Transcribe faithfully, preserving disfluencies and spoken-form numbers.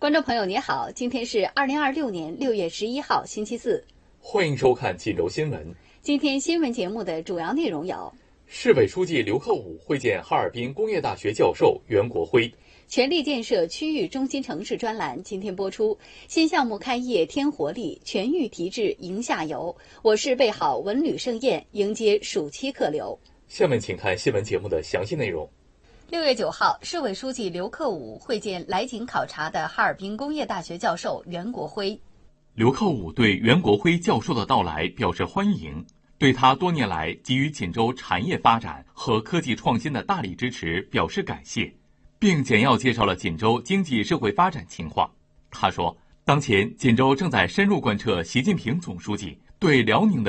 观众朋友你好，今天是二零二六年六月十一号星期四， 欢迎收看锦州新闻。 今天新闻节目的主要内容有： 市委书记刘克武会见哈尔滨工业大学教授袁国辉。 全力建设区域中心城市专栏今天播出，新项目开业添活力，全域提质迎夏游。我市备好文旅盛宴，迎接暑期客流。 下面请看新闻节目的详细内容。 六月九号，市委书记刘克武会见来锦考察的哈尔滨工业大学教授袁国辉。 刘克武对袁国辉教授的到来表示欢迎，对他多年来给予锦州产业发展和科技创新的大力支持表示感谢，并简要介绍了锦州经济社会发展情况。他说，当前锦州正在深入贯彻习近平总书记对辽宁的